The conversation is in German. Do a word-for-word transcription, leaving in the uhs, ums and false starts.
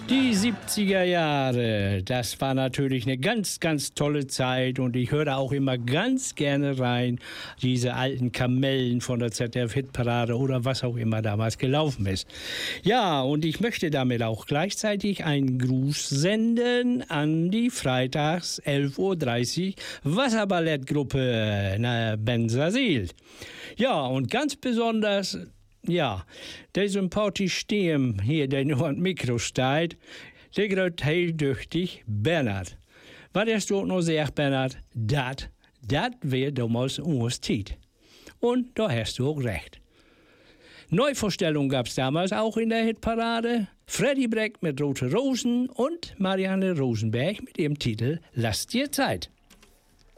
Die siebziger Jahre, das war natürlich eine ganz, ganz tolle Zeit und ich höre da auch immer ganz gerne rein, diese alten Kamellen von der Z D F-Hitparade oder was auch immer damals gelaufen ist. Ja, und ich möchte damit auch gleichzeitig einen Gruß senden an die freitags elf Uhr dreißig Wasserballettgruppe na, Bensersiel. Ja, und ganz besonders... Ja, der sympathische Stimme hier, der nur an Mikro steht, der grüßt heel düchtig Bernhard. Was hast du noch gesagt, Bernhard? Dat, dat wär damals unsere Zeit. Und da hast du auch recht. Neuvorstellung gab's damals auch in der Hitparade. Freddy Breck mit Rote Rosen und Marianne Rosenberg mit ihrem Titel Lass dir Zeit.